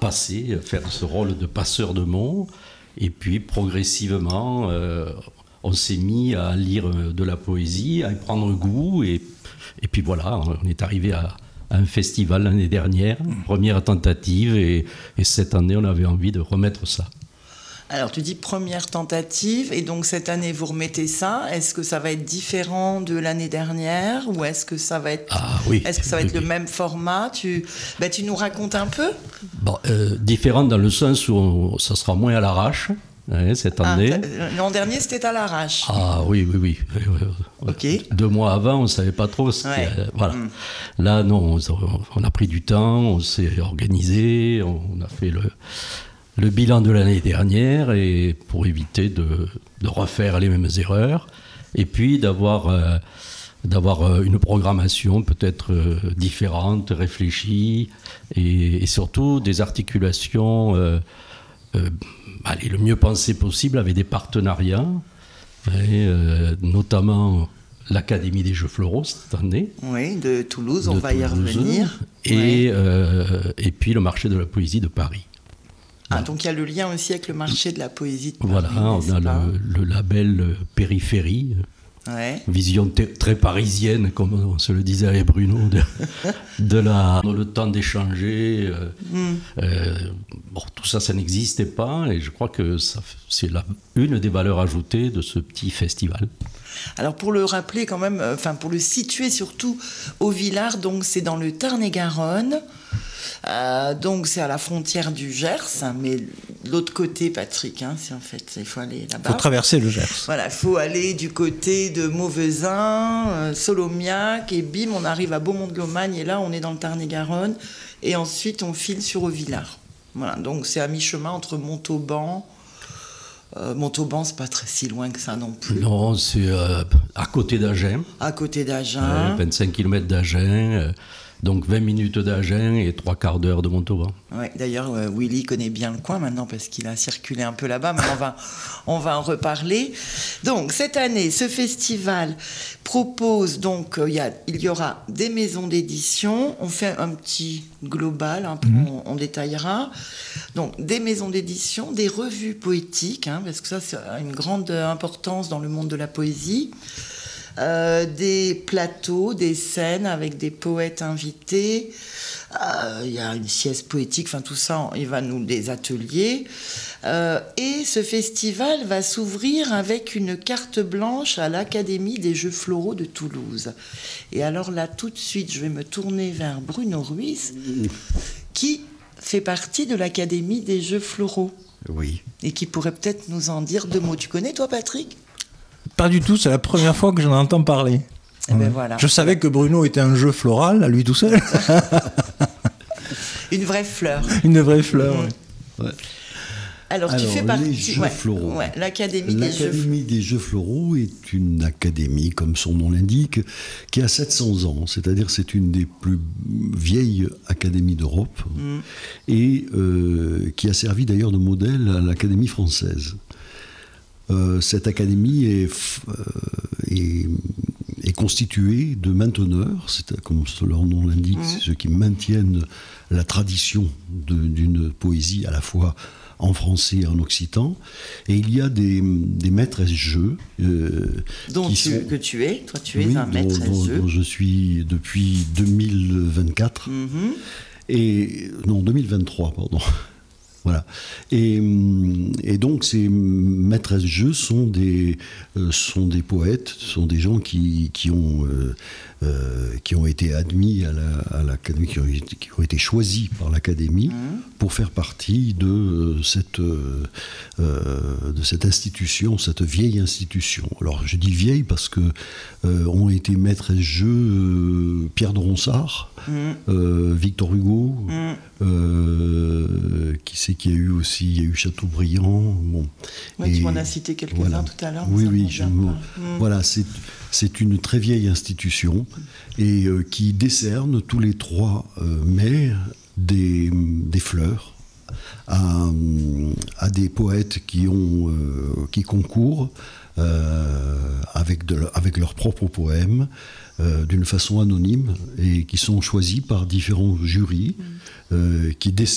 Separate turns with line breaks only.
passer, faire ce rôle de passeur de mots. Et puis progressivement, on s'est mis à lire de la poésie, à y prendre goût. Et puis voilà, on est arrivé à un festival l'année dernière, première tentative. Et cette année, on avait envie de remettre ça.
Alors, tu dis première tentative, et donc cette année, vous remettez ça. Est-ce que ça va être différent de l'année dernière, ou est-ce que ça va être, le même format? Tu nous racontes un peu?
Différent dans le sens où ça sera moins à l'arrache. Cette année.
L'an dernier, c'était à l'arrache.
Ah oui.
Ok.
2 mois avant, on ne savait pas trop. Voilà. Là, non, on a pris du temps, on s'est organisé, on a fait le bilan de l'année dernière, et pour éviter de refaire les mêmes erreurs, et puis d'avoir une programmation peut-être différente, réfléchie, et surtout des articulations le mieux pensé possible avec des partenariats, notamment l'Académie des Jeux Floraux cette année.
Oui, de Toulouse, on va y revenir.
Et puis le marché de la poésie de Paris.
Donc il y a le lien aussi avec le marché de la poésie de Paris.
Voilà, on a le label Périphérie. Vision très parisienne, comme on se le disait avec Bruno, le temps d'échanger. Tout ça n'existait pas, et je crois que c'est une des valeurs ajoutées de ce petit festival.
Alors pour le rappeler quand même, pour le situer surtout au Villard, donc c'est dans le Tarn-et-Garonne. Donc c'est à la frontière du Gers, mais de l'autre côté, Patrick, c'est en fait, il faut aller là-bas.
Il faut traverser le Gers.
Voilà, il faut aller du côté de Mauvezin, Solomiac, et bim, on arrive à Beaumont-de-Lomagne, et là on est dans le Tarn-et-Garonne, et ensuite on file sur Auvillard. Voilà, donc c'est à mi-chemin entre Montauban. Montauban, c'est pas si loin que ça non plus.
Non, c'est à côté d'Agen.
À côté d'Agen.
25 km d'Agen. Donc 20 minutes d'Agen et 3/4 d'heure de Montauban.
Ouais, d'ailleurs, Willy connaît bien le coin maintenant parce qu'il a circulé un peu là-bas, mais on va en reparler. Donc cette année, ce festival propose, donc il y aura des maisons d'édition. On fait un petit global, on détaillera. Donc des maisons d'édition, des revues poétiques, parce que ça a une grande importance dans le monde de la poésie. Des plateaux, des scènes avec des poètes invités, il y a une sieste poétique, tout ça, il va nous des ateliers, et ce festival va s'ouvrir avec une carte blanche à l'Académie des Jeux Floraux de Toulouse. Et alors là, tout de suite, je vais me tourner vers Bruno Ruiz, qui fait partie de l'Académie des Jeux Floraux.
Oui.
Et qui pourrait peut-être nous en dire 2 mots. Tu connais, toi, Patrick ?
Pas du tout, c'est la première fois que j'en entends parler.
Voilà.
Je savais que Bruno était un jeu floral, à lui tout seul.
Une vraie fleur.
Une vraie fleur,
oui.
Alors, tu fais partie...
Les Jeux Floraux.
L'Académie
des Jeux Floraux est une académie, comme son nom l'indique, qui a 700 ans. C'est-à-dire c'est une des plus vieilles académies d'Europe et qui a servi d'ailleurs de modèle à l'Académie française. Cette académie est constituée de mainteneurs, comme leur nom l'indique, c'est ceux qui maintiennent la tradition d'une poésie à la fois en français et en occitan. Et il y a des maîtresses-jeux
que tu es. Toi, tu es un maîtresse-jeu.
Dont je suis depuis 2024. 2023, pardon. Voilà. Et donc ces maîtresses jeux sont des poètes, sont des gens qui ont été admis à l'académie, qui ont été choisis par l'académie pour faire partie de cette institution, cette vieille institution. Alors je dis vieille parce que ont été maîtresses jeux Pierre de Ronsard, Victor Hugo, qui a eu aussi, il y a eu Chateaubriand.
Tu m'en as cité quelques-uns tout à l'heure.
Oui, voilà, c'est une très vieille institution et qui décerne tous les 3 mai des fleurs à des poètes qui concourent avec leurs propres poèmes d'une façon anonyme et qui sont choisis par différents jurys qui décernent